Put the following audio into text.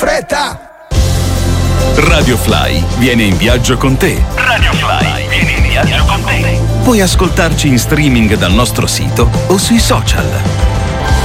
fretta. Radio Fly viene in viaggio con te. Radio Fly viene in viaggio con te. Puoi ascoltarci in streaming dal nostro sito o sui social.